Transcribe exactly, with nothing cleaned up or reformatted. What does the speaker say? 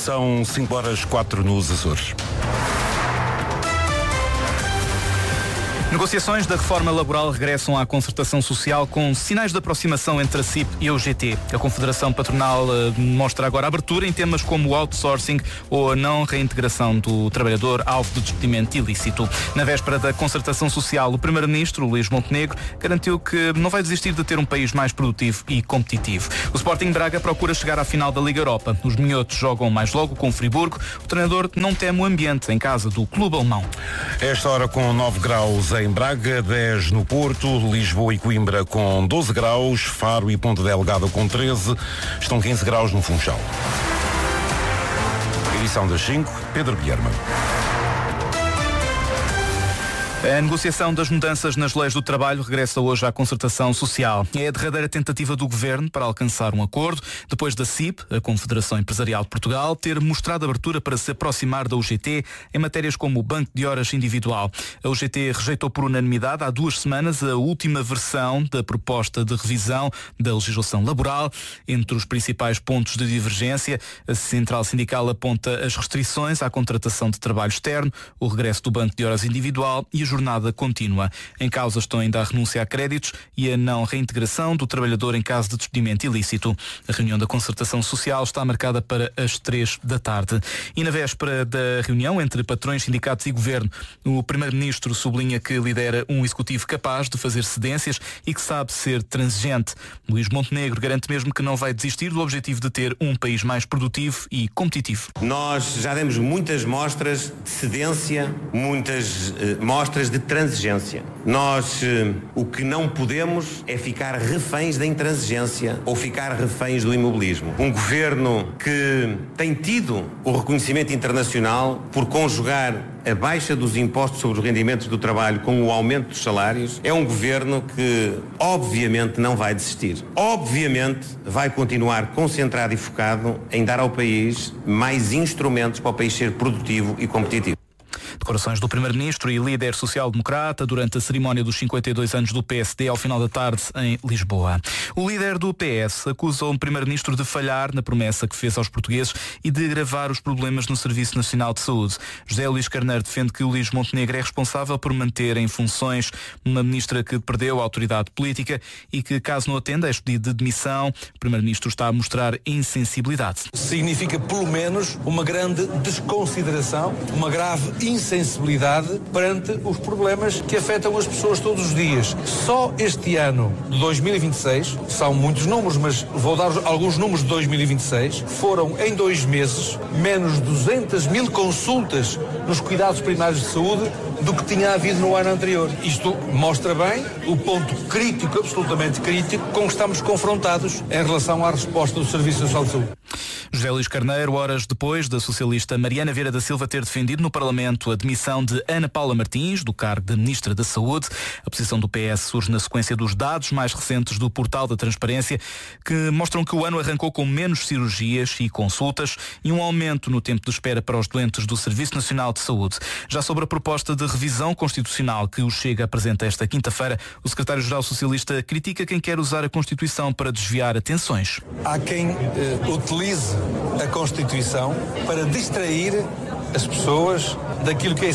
São cinco horas quatro nos Açores. Negociações da reforma laboral regressam à concertação social com sinais de aproximação entre a C I P e a U G T. A Confederação Patronal uh, mostra agora abertura em temas como o outsourcing ou a não reintegração do trabalhador alvo de despedimento ilícito. Na véspera da concertação social, o Primeiro-Ministro, Luís Montenegro, garantiu que não vai desistir de ter um país mais produtivo e competitivo. O Sporting Braga procura chegar à final da Liga Europa. Os minhotos jogam mais logo com o Friburgo. O treinador não teme o ambiente em casa do clube alemão. Esta hora com nove graus em Braga, dez no Porto, Lisboa e Coimbra com doze graus, Faro e Ponta Delgada com treze, estão quinze graus no Funchal. Edição das cinco, Pedro Guilherme. A negociação das mudanças nas leis do trabalho regressa hoje à concertação social. É a derradeira tentativa do Governo para alcançar um acordo, depois da C I P, a Confederação Empresarial de Portugal, ter mostrado abertura para se aproximar da U G T em matérias como o banco de horas individual. A U G T rejeitou por unanimidade há duas semanas a última versão da proposta de revisão da legislação laboral. Entre os principais pontos de divergência, a Central Sindical aponta as restrições à contratação de trabalho externo, o regresso do banco de horas individual e a jornada contínua. Em causa estão ainda a renúncia a créditos e a não reintegração do trabalhador em caso de despedimento ilícito. A reunião da concertação social está marcada para as três da tarde. E na véspera da reunião entre patrões, sindicatos e governo, o Primeiro-Ministro sublinha que lidera um executivo capaz de fazer cedências e que sabe ser transigente. Luís Montenegro garante mesmo que não vai desistir do objetivo de ter um país mais produtivo e competitivo. Nós já demos muitas mostras de cedência, muitas eh, mostras de transigência. Nós eh, o que não podemos é ficar reféns da intransigência ou ficar reféns do imobilismo. Um governo que tem tido o reconhecimento internacional por conjugar a baixa dos impostos sobre os rendimentos do trabalho com o aumento dos salários, é um governo que obviamente não vai desistir. Obviamente vai continuar concentrado e focado em dar ao país mais instrumentos para o país ser produtivo e competitivo. Declarações do Primeiro-Ministro e líder social-democrata durante a cerimónia dos cinquenta e dois anos do P S D ao final da tarde em Lisboa. O líder do P S acusa o Primeiro-Ministro de falhar na promessa que fez aos portugueses e de agravar os problemas no Serviço Nacional de Saúde. José Luís Carneiro defende que o Luís Montenegro é responsável por manter em funções uma ministra que perdeu a autoridade política e que, caso não atenda a este pedido de demissão, o Primeiro-Ministro está a mostrar insensibilidade. Significa, pelo menos, uma grande desconsideração, uma grave insensibilidade perante os problemas que afetam as pessoas todos os dias. Só este ano de dois mil e vinte e seis, são muitos números, mas vou dar alguns números de dois mil e vinte e seis, foram em dois meses menos duzentas mil consultas nos cuidados primários de saúde do que tinha havido no ano anterior. Isto mostra bem o ponto crítico, absolutamente crítico, com que estamos confrontados em relação à resposta do Serviço Nacional de Saúde. José Luís Carneiro, horas depois da socialista Mariana Vieira da Silva ter defendido no Parlamento a demissão de Ana Paula Martins, do cargo de Ministra da Saúde. A posição do P S surge na sequência dos dados mais recentes do Portal da Transparência, que mostram que o ano arrancou com menos cirurgias e consultas e um aumento no tempo de espera para os doentes do Serviço Nacional de Saúde. Já sobre a proposta de revisão constitucional que o Chega apresenta esta quinta-feira, o secretário-geral socialista critica quem quer usar a Constituição para desviar atenções. Há quem eh, utilize a Constituição para distrair as pessoas daquilo que é